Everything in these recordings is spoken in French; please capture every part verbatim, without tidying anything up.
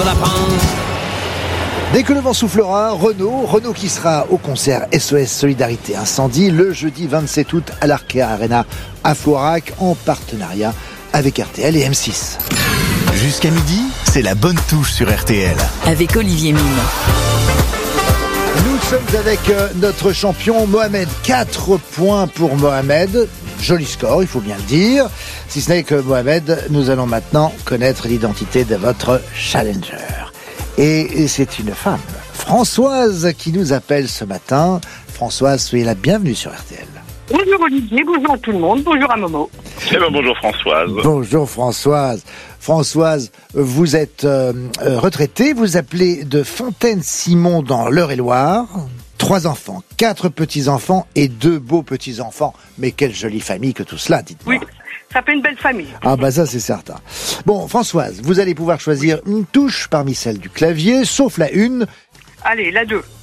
Dès que le vent soufflera, Renaud, Renaud qui sera au concert S O S Solidarité Incendie le jeudi vingt-sept août à l'Arkea Arena à Florac en partenariat avec R T L et M six. Jusqu'à midi, c'est la bonne touche sur R T L. Avec Olivier Mine. Nous sommes avec notre champion Mohamed. quatre points pour Mohamed. Joli score, il faut bien le dire. Si ce n'est que Mohamed, nous allons maintenant connaître l'identité de votre challenger. Et c'est une femme, Françoise, qui nous appelle ce matin. Françoise, soyez la bienvenue sur R T L. Bonjour Olivier, bonjour à tout le monde, bonjour à Momo. Eh ben, bonjour Françoise. Bonjour Françoise. Françoise, vous êtes euh, retraitée, vous appelez de Fontaine-Simon dans l'Eure-et-Loire. Trois enfants, quatre petits-enfants et deux beaux petits-enfants. Mais quelle jolie famille que tout cela, dites-moi. Oui, ça fait une belle famille. Ah bah ça c'est certain. Bon, Françoise, vous allez pouvoir choisir une touche parmi celles du clavier, sauf la une. Allez, la deux.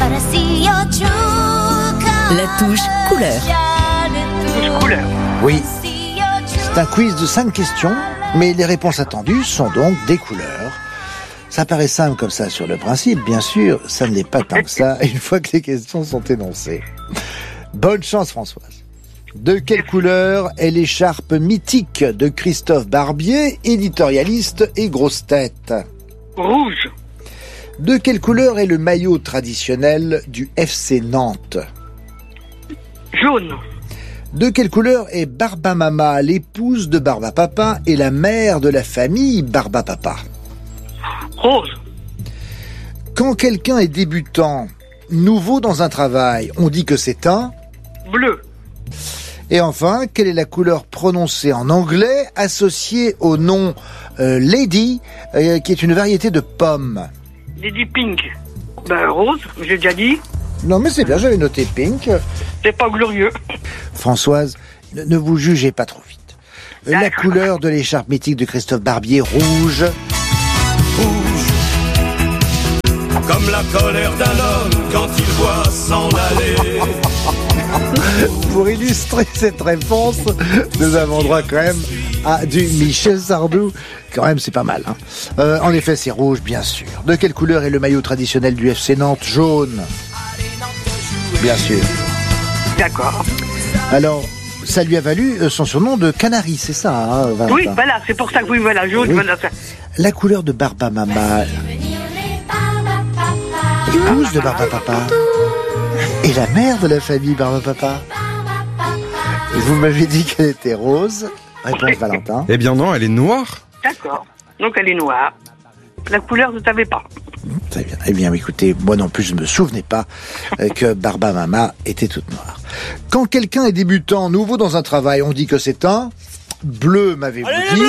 La touche couleur. Touche couleur. Oui. C'est un quiz de cinq questions, mais les réponses attendues sont donc des couleurs. Ça paraît simple comme ça sur le principe, bien sûr, ça ne l'est pas tant que ça une fois que les questions sont énoncées. Bonne chance Françoise. De quelle couleur est l'écharpe mythique de Christophe Barbier, éditorialiste et grosse tête? Rouge. De quelle couleur est le maillot traditionnel du F C Nantes? Jaune. De quelle couleur est Barbamama, l'épouse de Barbapapa et la mère de la famille Barbapapa? Rose. Quand quelqu'un est débutant, nouveau dans un travail, on dit que c'est un... Bleu. Et enfin, quelle est la couleur prononcée en anglais associée au nom euh, Lady, euh, qui est une variété de pomme? Lady Pink. Ben rose, j'ai déjà dit. Non mais c'est bien, j'avais noté pink. C'est pas glorieux. Françoise, ne, ne vous jugez pas trop vite. Euh, La D'accord. couleur de l'écharpe mythique de Christophe Barbier, rouge. Comme la colère d'un homme quand il voit s'en aller. Pour illustrer cette réponse, nous avons droit quand même à du Michel Sardou. Quand même, c'est pas mal. Hein. Euh, en effet, c'est rouge, bien sûr. De quelle couleur est le maillot traditionnel du F C Nantes? Jaune. Bien sûr. D'accord. Alors, ça lui a valu euh, son surnom de Canari, c'est ça, hein, Valentin? Oui, voilà, c'est pour ça que oui, voilà, jaune, Oui. voilà ça. La couleur de Barbamama, épouse de Barbapapa, et la mère de la famille Barbapapa. Vous m'avez dit qu'elle était rose. Réponse Valentin. Eh bien non, elle est noire. D'accord. Donc elle est noire. La couleur, je ne savais pas. Très bien. Eh bien, écoutez, moi non plus, je ne me souvenais pas euh, que Barbamama était toute noire. Quand quelqu'un est débutant, nouveau dans un travail, on dit que c'est un bleu, m'avez-vous dit.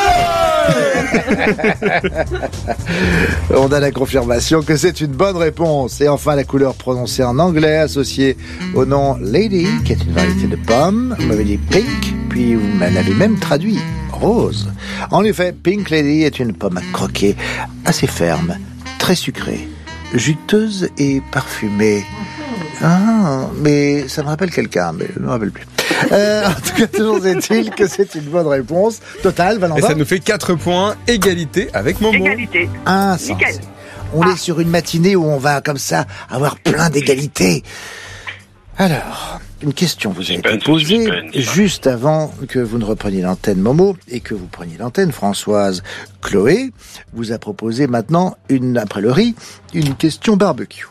On a la confirmation que c'est une bonne réponse. Et enfin, la couleur prononcée en anglais, associée au nom Lady, qui est une variété de pomme. Vous m'avez dit pink, puis vous m'avez même traduit rose. En effet, Pink Lady est une pomme à croquer, assez ferme, très sucrée, juteuse et parfumée. Ah, mais ça me rappelle quelqu'un, mais je ne me rappelle plus. Euh, en tout cas, toujours est-il que c'est une bonne réponse. Total, Et Valentin. ça nous fait quatre points, égalité avec Momo. Égalité. Un sens. Nickel. On Ah. est sur une matinée où on va comme ça avoir plein d'égalités. Alors, une question vous a été Suspense, posée suspense. juste avant que vous ne repreniez l'antenne, Momo, et que vous preniez l'antenne, Françoise. Chloé vous a proposé maintenant, une après le riz, une question barbecue.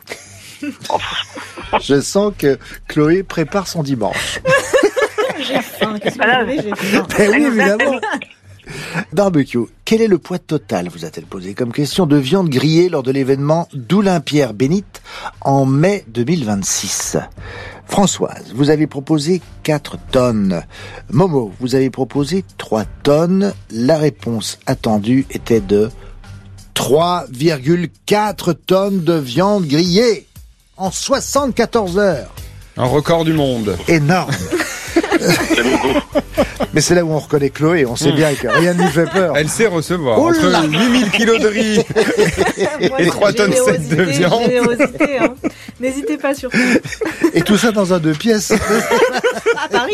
Je sens que Chloé prépare son dimanche. J'ai faim, qu'est-ce que Voilà. vous voulez, j'ai faim. Ben oui, évidemment. Barbecue. Quel est le poids total, vous a-t-elle posé comme question, de viande grillée lors de l'événement d'Oulin-Pierre Bénite en mai deux mille vingt-six? Françoise, vous avez proposé quatre tonnes. Momo, vous avez proposé trois tonnes. La réponse attendue était de trois virgule quatre tonnes de viande grillée en soixante-quatorze heures. Un record du monde. Énorme. C'est beaucoup. Mais c'est là où on reconnaît Chloé, on sait bien que rien ne lui fait peur. Elle sait recevoir. Oh là Entre huit mille kilos de riz Moi, et c'est trois tonnes sept de générosité, viande. générosité, hein. N'hésitez pas surtout. Et tout ça dans un deux pièces. Paris.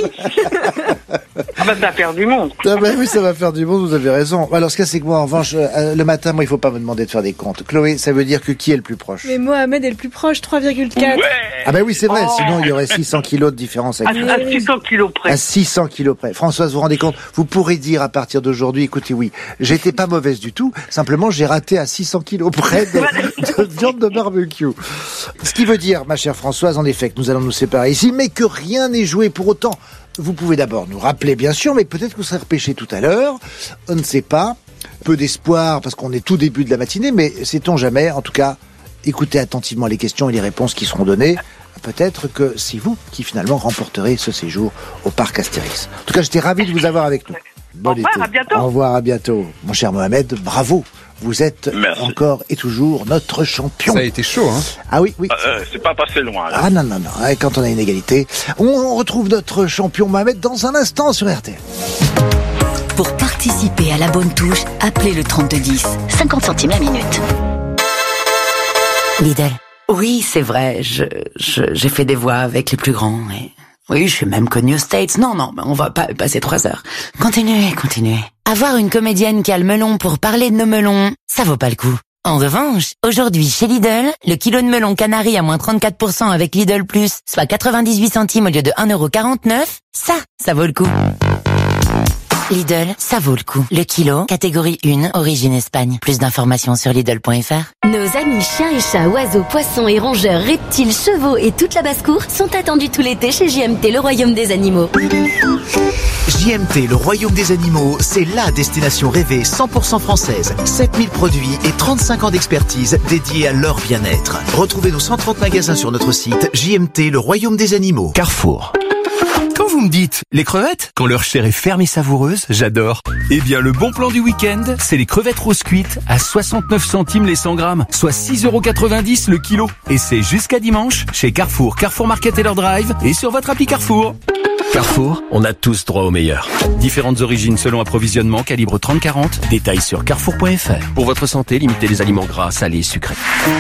Ah bah, ça va faire du monde. Ah ben oui, ça va faire du monde, vous avez raison. Alors, ce qu'il y a, c'est que moi, en revanche, euh, le matin, moi, il faut pas me demander de faire des comptes. Chloé, ça veut dire que qui est le plus proche? Mais Mohamed est le plus proche, trois virgule quatre. Ouais. Ah ben oui, c'est vrai, Oh. sinon il y aurait six cents kilos de différence À, avec à six cents kilos près. À six cents kilos près. Françoise, vous vous rendez compte? Vous pourrez dire à partir d'aujourd'hui, écoutez, oui, j'étais pas mauvaise du tout, simplement j'ai raté à six cents kilos près de, de viande de barbecue. Ce qui veut dire, ma chère Françoise, en effet, que nous allons nous séparer ici, mais que rien n'est joué pour autant. Vous pouvez d'abord nous rappeler, bien sûr, mais peut-être que vous serez repêché tout à l'heure. On ne sait pas. Peu d'espoir, parce qu'on est tout début de la matinée, mais sait-on jamais. En tout cas, écoutez attentivement les questions et les réponses qui seront données. Peut-être que c'est vous qui finalement remporterez ce séjour au parc Astérix. En tout cas, j'étais ravi de vous avoir avec nous. Bon Au revoir, été. à bientôt. Au revoir, à bientôt. Mon cher Mohamed, bravo. Vous êtes Merci. encore et toujours notre champion. Ça a été chaud, hein. Ah oui, oui. Euh, c'est pas passé loin, là. Ah non, non, non. Ouais, quand on a une égalité. On retrouve notre champion Mohamed dans un instant sur R T L. Pour participer à la bonne touche, appelez le trente-deux dix. cinquante centimes la minute. Lidl. Oui, c'est vrai, je, je, j'ai fait des voix avec les plus grands. Et... Oui, je suis même connu aux States. Non, non, on va pas passer trois heures. Continuez, continuez. Avoir une comédienne qui a le melon pour parler de nos melons, ça vaut pas le coup. En revanche, aujourd'hui chez Lidl, le kilo de melon Canary à moins trente-quatre pour cent avec Lidl Plus, soit quatre-vingt-dix-huit centimes au lieu de un euro quarante-neuf, ça, ça vaut le coup. Lidl, ça vaut le coup. Le kilo, catégorie un, origine Espagne. Plus d'informations sur Lidl point F R. Nos amis chiens et chats, oiseaux, poissons et rongeurs, reptiles, chevaux et toute la basse-cour sont attendus tout l'été chez J M T, le royaume des animaux. J M T, le royaume des animaux, c'est la destination rêvée cent pour cent française. sept mille produits et trente-cinq ans d'expertise dédiés à leur bien-être. Retrouvez nos cent trente magasins sur notre site J M T, le royaume des animaux. Carrefour. Quand vous me dites les crevettes, quand leur chair est ferme et savoureuse, j'adore. Eh bien, le bon plan du week-end, c'est les crevettes roses cuites à soixante-neuf centimes les cent grammes, soit six euros quatre-vingt-dix le kilo. Et c'est jusqu'à dimanche chez Carrefour, Carrefour Market et leur drive et sur votre appli Carrefour. Carrefour, on a tous droit au meilleur. Différentes origines selon approvisionnement, calibre trente quarante. Détails sur carrefour point F R. Pour votre santé, limitez les aliments gras, salés et sucrés.